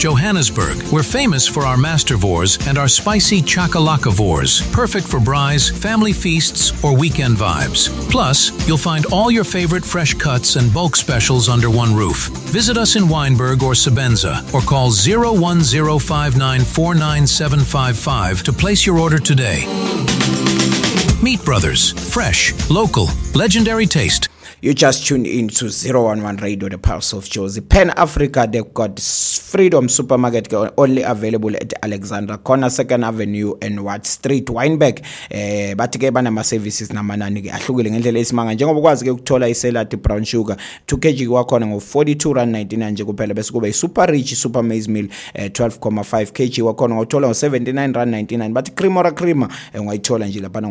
Johannesburg. We're famous for our mastervores and our spicy chakalakavores, perfect for braais, family feasts, or weekend vibes. Plus, you'll find all your favorite fresh cuts and bulk specials under one roof. Visit us in Wynberg or Sebenza, or call 01059497555 to place your order today. Meat Brothers, fresh, local, legendary taste. You just tuned in to 011 Radio, the Pulse of Jozi. Pan Africa, they've got Freedom Supermarket only available at Alexandra Corner, 2nd Avenue and Watt Street, Wynberg. Bathi ke bana services namanani ke ahlukile ngendlela esimanga njengoba ukwazi ke ukuthola iselati brown sugar 2 kg kwakhona ngo42.99 nje kuphela bese kuba iSuper Rich Super Maize Meal 12.5 kg kwakhona ngothola ngo79.99 bathi creamer ungayithola nje lapha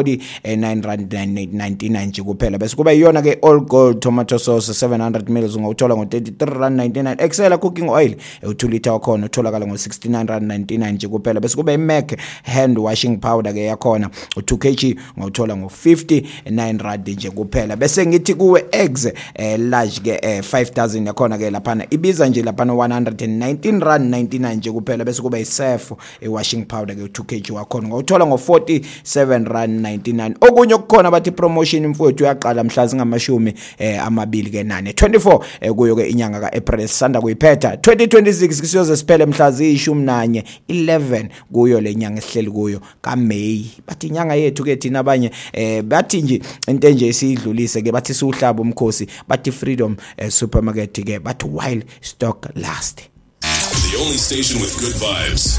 ngo49.99 nje kuphela bese kuba iyona ke all gold tomato sauce 700 ml ungawuthola ngo33.99 Excel cooking oil u2 liter wakhona utholakala ngo69.99 nje kuphela bese kube iMac hand washing powder ke yakhona u2 kg ungawuthola ngo59 nje kuphela bese ngithi kuwe eggs large ke 5000 yakhona ke lapha ibiza nje lapha 119.99 nje kuphela bese kube iSurf washing powder ke u2 kg wakhona ungawuthola ngo47.99 okunye okukhona bathi promotion mfowethu uyaqala mhla zingamashumi amabili ke 24 kuyo ke inyanga kaApril sanda kuyiphetha 2026 kusiyoze siphele mhla ziyishumi 11 kuyo lenyanga esihleli kuyo kaMay bathi inyanga yethu ke thina abanye bathi nje into nje siyidlulise ke bathi siuhlaba umkhosi bathi Freedom Supermarket ke bathi while stock last. The only station with good vibes.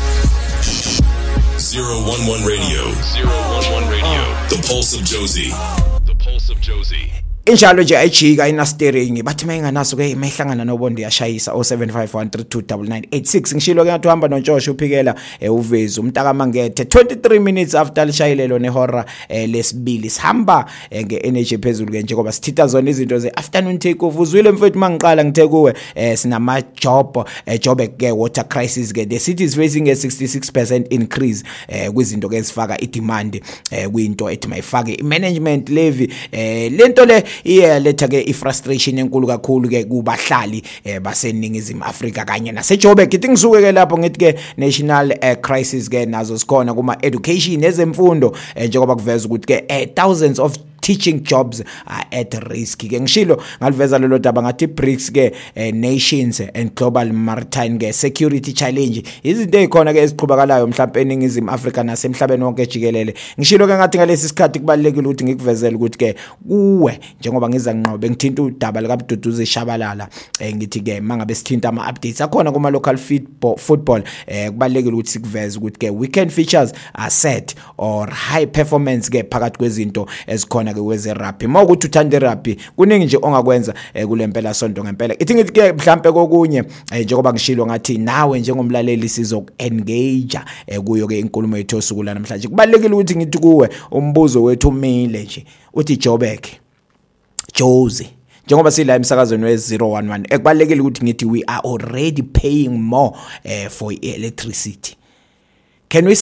011 Radio. 011 Radio. The Pulse of Jozi. The Pulse of Jozi. Injalo nje ayijika ina steering bathi mayinganaso ke imehlangana nobondi yashayisa 0751329986 ngishilo ke ngathi uhamba noNtshosho uphikela uvezi umntaka mangethe 23 minutes after lishayilelo nehora lesibili sihamba ngeenergy phezulu ke njengoba sithitha zona izinto zeafternoon take off uzwile mfethu mangiqala ngithe kuwe sinama job ke water crisis ke the city is facing a 66% increase kwizinto ke ezifaka idemand kwinto ethi mayifake imanagement levy lento le iyaletha ke ifrustration enkulu kakhulu ke kubahlali baseningizimu Afrika kanye naseJoburg ngithi ngisuke ke lapho ngithi ke national crisis ke nazo sikhona kuma education ezemfundo njengoba kuveza ukuthi ke thousands of teaching jobs are at risk ke ngishilo ngaliveza lelo daba ngathi BRICS ke nations and global maritime ke security challenge izinto ezikhona ke eziqhubakalayo mhlawumbe eningizimu Afrika nasemhlabeni wonke jikelele ngishilo ke ngathi ngalesi sikhathi kubalekile ukuthi ngikuvezele ukuthi ke kuwe njengoba ngiza ngqobe ngithinta udaba likaBduduze Shabalala ngithi ke mangabe sithinta ama updates akhona kuma local football kubalekile ukuthi sikuveze ukuthi ke weekend features are set or high performance ke phakathi kwezinto ezikhona ke weze rugby mawukuthi uthanda rugby kuningi nje ongakwenza kulempela sonto ngempela ithi ngithi ke mhlambe kokunye njengoba ngishilo ngathi nawe njengomlaleli sizoku-engage kuyo ke inkulumo yethu osuku namhlanje kubalekile ukuthi ngithi kuwe umbuzo wethu umile nje uthi Joburg Jozi njengoba sila emsakazweni we011 ekubalekile ukuthi ngithi we are already paying more for electricity. Can we